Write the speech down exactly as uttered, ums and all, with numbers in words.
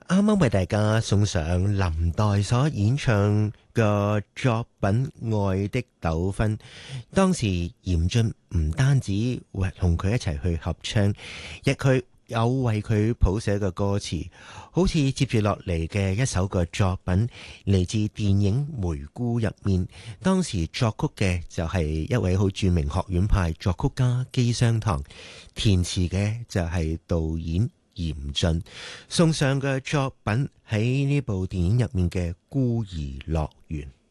啱啱為大家送上林黛所演唱嘅作品《愛的糾紛》。當時嚴俊唔單止會同佢一齊去合唱，亦佢有為佢譜寫嘅歌詞，好似接住落嚟嘅一首嘅作品嚟自電影《梅姑》入面，當時作曲嘅就係一位好著名學院派作曲家姬商堂，填詞嘅就係導演嚴俊，送上嘅作品喺呢部電影入面嘅《孤兒樂園》。